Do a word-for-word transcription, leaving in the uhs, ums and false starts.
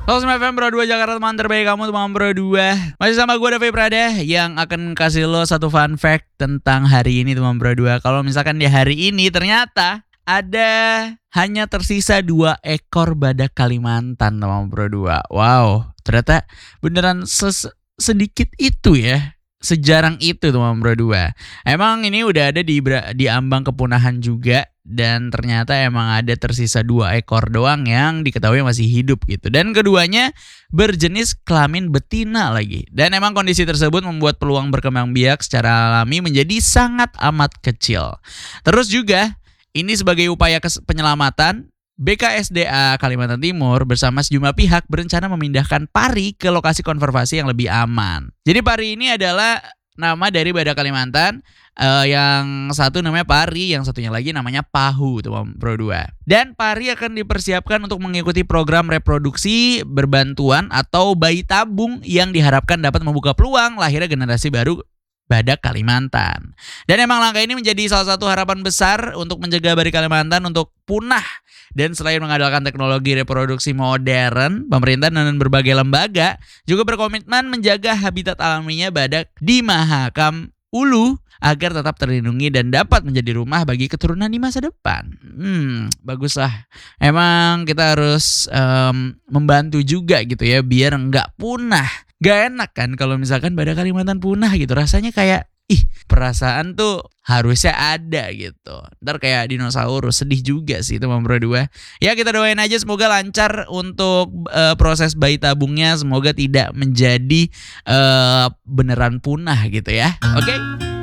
seratus sembilan F M Pro dua Jakarta, teman terbaik kamu, teman Pro dua. Masih sama gue Davi Prada yang akan kasih lo satu fun fact tentang hari ini, teman Pro dua. Kalau misalkan di hari ini ternyata ada hanya tersisa dua ekor badak Kalimantan, teman Pro dua. Wow, ternyata beneran ses- sedikit itu ya. Sejarang itu, teman Pro dua. Emang ini udah ada di di ambang kepunahan juga, dan ternyata emang ada tersisa dua ekor doang yang diketahui masih hidup gitu. Dan keduanya berjenis kelamin betina lagi. Dan emang kondisi tersebut membuat peluang berkembang biak secara alami menjadi sangat amat kecil. Terus juga ini sebagai upaya kes- penyelamatan, B K S D A Kalimantan Timur bersama sejumlah pihak berencana memindahkan pari ke lokasi konservasi yang lebih aman. Jadi pari ini adalah nama dari badak Kalimantan. Uh, yang satu namanya pari, yang satunya lagi namanya pahu, teman Pro dua. Dan pari akan dipersiapkan untuk mengikuti program reproduksi berbantuan atau bayi tabung yang diharapkan dapat membuka peluang lahirnya generasi baru badak Kalimantan. Dan emang langkah ini menjadi salah satu harapan besar untuk mencegah badak Kalimantan untuk punah. Dan selain mengandalkan teknologi reproduksi modern, pemerintah dan berbagai lembaga juga berkomitmen menjaga habitat alaminya badak di Mahakam Ulu agar tetap terlindungi dan dapat menjadi rumah bagi keturunan di masa depan. Hmm, baguslah. Emang kita harus um, membantu juga gitu ya biar nggak punah. Gak enak kan kalau misalkan badak Kalimantan punah gitu. Rasanya kayak, ih, perasaan tuh harusnya ada gitu. Ntar kayak dinosaurus, sedih juga sih, teman Pro dua. Ya kita doain aja semoga lancar untuk uh, proses bayi tabungnya. Semoga tidak menjadi uh, beneran punah gitu ya. Oke? Okay?